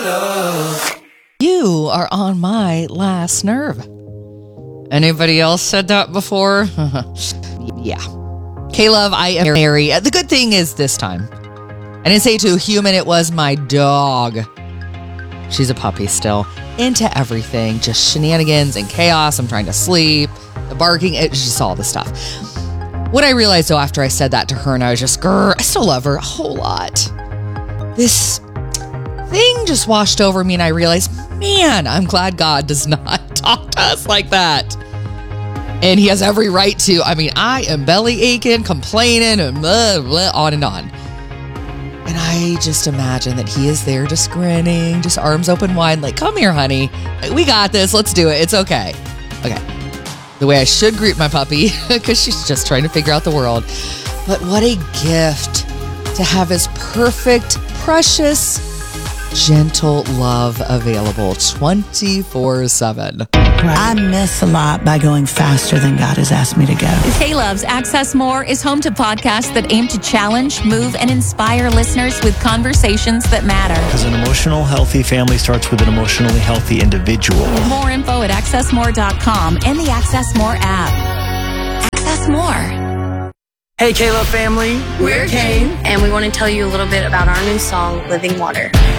love. You are on my last nerve. Anybody else said that before? Yeah. K-Love, I am Mary. The good thing is this time, I didn't say to a human, it was my dog. She's a puppy still. Into everything. Just shenanigans and chaos. I'm trying to sleep. The barking. It's just all the stuff. What I realized, though, after I said that to her, and I was just, I still love her a whole lot. This thing just washed over me, and I realized, man, I'm glad God does not talk to us like that. And he has every right to. I mean, I am belly aching, complaining, and blah, blah, on and on. And I just imagine that he is there just grinning, just arms open wide, like, come here, honey. We got this. Let's do it. It's okay. Okay. The way I should greet my puppy, because she's just trying to figure out the world. But what a gift to have his perfect, precious, gentle love available 24/7. I miss a lot by going faster than God has asked me to go. K-Love's Access More is home to podcasts that aim to challenge, move, and inspire listeners with conversations that matter. Because an emotional, healthy family starts with an emotionally healthy individual. More info at accessmore.com and the Access More app. Access More. Hey, K-Love family. We're Kane, and we want to tell you a little bit about our new song, Living Water.